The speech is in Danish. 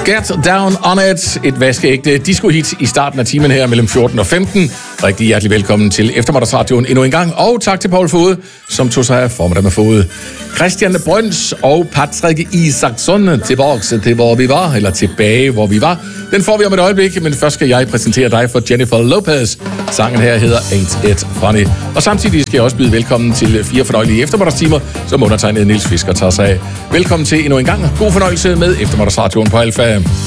Get Down On It, et vaskeægte disco-hit i starten af timen her mellem 14 og 15. Rigtig hjertelig velkommen til Eftermiddagsradioen endnu en gang, og tak til Paul Fode, som tog sig af formiddag med Fode. Christian Brøns og Patrick Isaksson tilbage hvor vi var. Den får vi om et øjeblik, men først skal jeg præsentere dig for Jennifer Lopez. Sangen her hedder Ain't It Funny. Og samtidig skal jeg også byde velkommen til 4 fornøjelige eftermiddagstimer, som undertegnede Niels Fisker tager sig af. Velkommen til endnu en gang. God fornøjelse med Eftermiddagsradioen på Alfa.